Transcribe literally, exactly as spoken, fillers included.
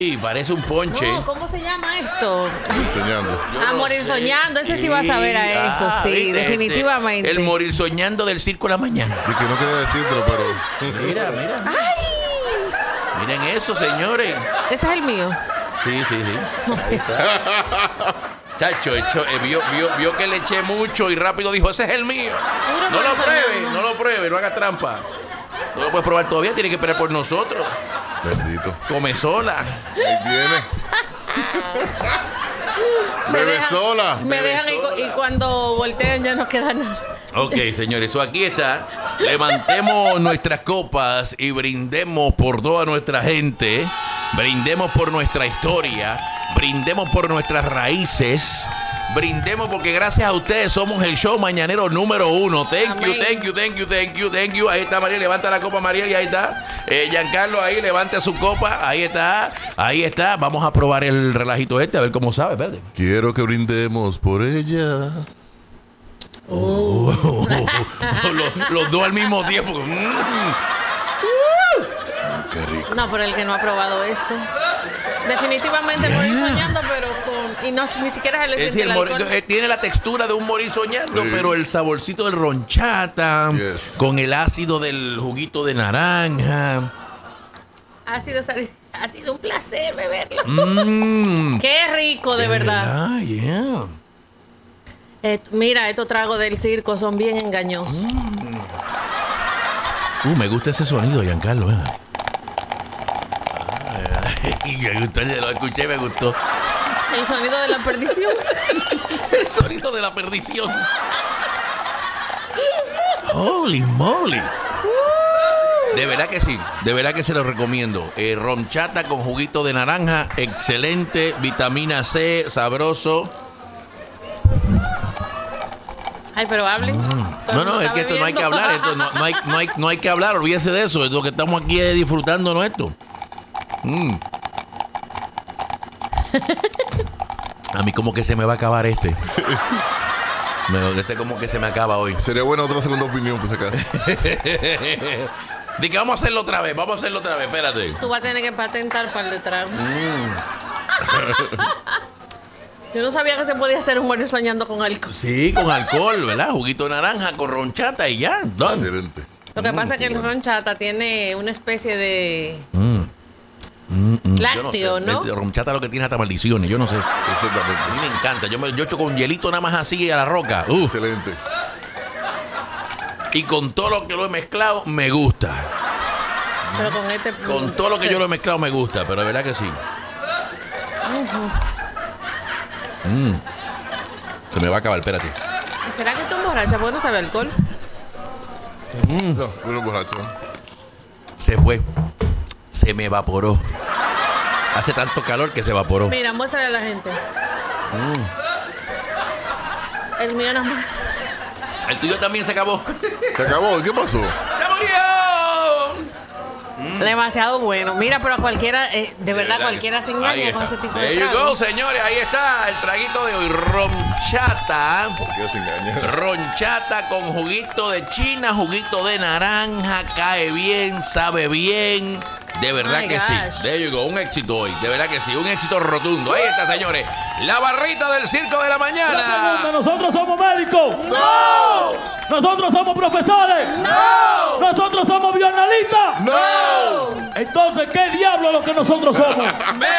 Y parece un ponche. No, ¿cómo se llama esto? Soñando. A morir soñando, ese sí va a saber a eso, Ah, sí, ¿viste? definitivamente. El morir soñando del circo de la mañana. Y que no quería decírtelo, pero. Mira, mira. Miren eso, señores. Ese es el mío. Sí, sí, sí. Ahí está. Chacho, hecho, eh, vio, vio, vio que le eché mucho y rápido dijo, ese es el mío. Puro No lo morir pruebe, soñando. no lo pruebe, no haga trampa. No lo puedes probar todavía, tiene que esperar por nosotros. Bendito. Come sola. Ahí viene. Me Bebe dejan- sola. Me Bebe dejan y, cu- sola. y cuando voltean ya no queda nada. Ok, señores, eso aquí está. Levantemos nuestras copas y brindemos por toda nuestra gente. Brindemos por nuestra historia. Brindemos por nuestras raíces. Brindemos porque gracias a ustedes somos el show mañanero número uno. Thank you, Amén. thank you, thank you, thank you, thank you. Ahí está María, levanta la copa María y ahí está. Eh, Giancarlo ahí, levante su copa. Ahí está, ahí está. Vamos a probar el relajito este, a ver cómo sabe, espérate. Quiero que brindemos por ella. Oh, los, los dos al mismo tiempo. Mm. Qué rico. No, pero el que no ha probado esto. Definitivamente morir soñando, pero con. Y no, ni siquiera se le Es siente decir, el el mori- alcohol. eh, tiene la textura de un morir soñando, Sí. pero el saborcito del ronchata, Yes. con el ácido del juguito de naranja. Ha sido, sal- ha sido un placer beberlo. Mm, Qué rico, de verdad. Ah, yeah. Eh, mira, estos tragos del circo son bien engañosos. Uh, me gusta ese sonido, Giancarlo. ¿eh? Ay, me gustó, lo escuché, me gustó. El sonido de la perdición. El sonido de la perdición. Holy moly. De verdad que sí, de verdad que se lo recomiendo. Eh, ronchata con juguito de naranja, excelente, vitamina C, sabroso. Ay, pero hablen. Todo No, el mundo no, es está que esto no hay que bebiendo. hablar, esto no, no hay, no, hay, no hay que hablar, olvídese de eso, es lo que estamos aquí eh, disfrutando nuestro. Mm. A mí como que se me va a acabar este. Me- Este como que se me acaba hoy. Sería buena otra segunda opinión, pues acá. Dije, vamos a hacerlo otra vez, vamos a hacerlo otra vez, espérate. Tú vas a tener que patentar par de tragos. Mm. Yo no sabía que se podía hacer un morir soñando con alcohol. Sí, con alcohol, ¿verdad? Juguito de naranja, con ronchata y ya. done. Excelente. Lo que pasa es que el ron chata tiene una especie de Mm. Mm, mm, lácteo, yo no sé. ¿no? El ronchata lo que tiene hasta maldiciones, yo no sé. A Exactamente. mí me encanta. Yo, me, yo echo con hielito nada más así a la roca. Uf. Excelente. Y con todo lo que lo he mezclado, me gusta. Pero con este. Con todo lo que yo lo he mezclado, me gusta. Pero de verdad que sí. Mm. Se me va a acabar, espérate. ¿Será que tú emborracha? Porque no sabe alcohol. No, uno borracho. Se fue. Se me evaporó. Hace tanto calor que se evaporó. Mira, muéstrale a la gente. Mm. El mío no. El tuyo también se acabó. Se acabó. ¿Qué pasó? ¡Se murió! Demasiado bueno. Mira, pero a cualquiera, eh, de verdad, que cualquiera se sí. engaña Ahí con está. ese tipo There de you trago. go, señores. Ahí está el traguito de hoy. Ronchata. ¿Qué te engaña? Ronchata con juguito de china, juguito de naranja. Cae bien, sabe bien. De verdad My que gosh. sí. There you go. Un éxito hoy. De verdad que sí. Un éxito rotundo. Ahí está, señores. La barrita del circo de la mañana. Nosotros somos médicos. ¡No! Nosotros somos profesores. ¡No! Nosotros somos bioanalistas. ¡No! Entonces, ¿qué diablo es lo que nosotros somos?